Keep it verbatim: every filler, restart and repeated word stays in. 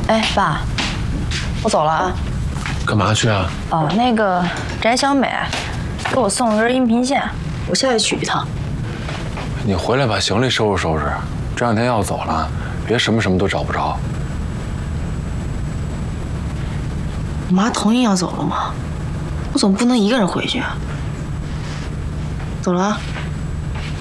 哎，爸，我走了啊。 干嘛去啊？ 哦，那个翟小美给我送了根音频线，我下去取一趟。 你回来把行李收拾收拾，这两天要走了，别什么什么都找不着。 我妈同意要走了吗？我总不能一个人回去啊。走了啊。